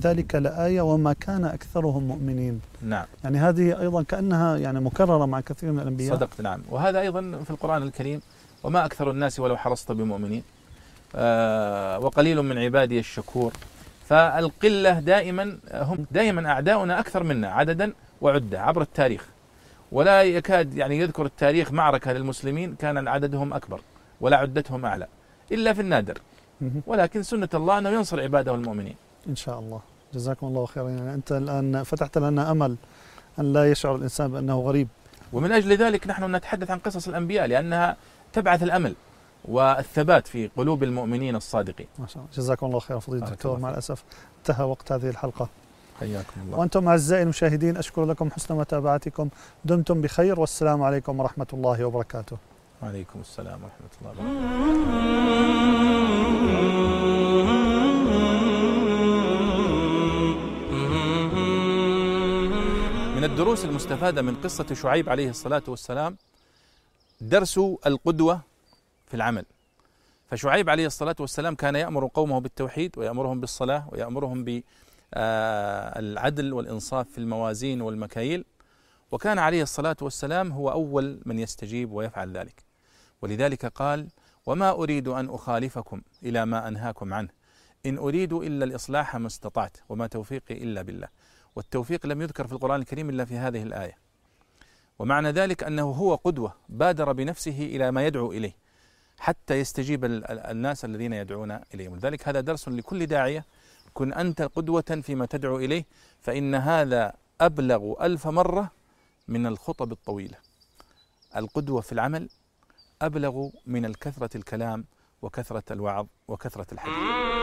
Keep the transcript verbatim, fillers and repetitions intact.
ذلك لآية وما كان أكثرهم مؤمنين. نعم. يعني هذه أيضا كأنها يعني مكررة مع كثير من الأنبياء. صدقت. نعم. وهذا أيضا في القرآن الكريم: وما أكثر الناس ولو حرصت بمؤمنين، آه وقليل من عبادي الشكور. فالقلة دائما هم دائما أعداؤنا أكثر منا عددا وعدة عبر التاريخ، ولا يكاد يعني يذكر التاريخ معركة للمسلمين كان عددهم أكبر ولا عدتهم أعلى إلا في النادر، ولكن سنة الله أنه ينصر عباده المؤمنين إن شاء الله. جزاكم الله خيرا. يعني أنت الآن فتحت لنا أمل أن لا يشعر الإنسان بأنه غريب، ومن أجل ذلك نحن نتحدث عن قصص الأنبياء لأنها تبعث الأمل والثبات في قلوب المؤمنين الصادقين. ما شاء الله. جزاكم الله خيرا فضيلة الدكتور. مع الأسف انتهى وقت هذه الحلقة. حياكم الله. وأنتم أعزائي المشاهدين أشكر لكم حسن متابعتكم، دمتم بخير، والسلام عليكم ورحمة الله وبركاته. وعليكم السلام ورحمة الله وبركاته. من الدروس المستفادة من قصة شعيب عليه الصلاة والسلام درس القدوة في العمل. فشعيب عليه الصلاة والسلام كان يأمر قومه بالتوحيد ويأمرهم بالصلاة ويأمرهم بالعدل والإنصاف في الموازين والمكاييل، وكان عليه الصلاة والسلام هو أول من يستجيب ويفعل ذلك. ولذلك قال: وما أريد أن أخالفكم إلى ما أنهاكم عنه، إن أريد إلا الإصلاح ما استطعت وما توفيقي إلا بالله. والتوفيق لم يذكر في القرآن الكريم إلا في هذه الآية. ومعنى ذلك أنه هو قدوة بادر بنفسه إلى ما يدعو إليه حتى يستجيب الناس الذين يدعون إليه. ولذلك هذا درس لكل داعية: كن أنت قدوة فيما تدعو إليه، فإن هذا أبلغ ألف مرة من الخطب الطويلة. القدوة في العمل أبلغ من الكثرة الكلام وكثرة الوعظ وكثرة الحديث.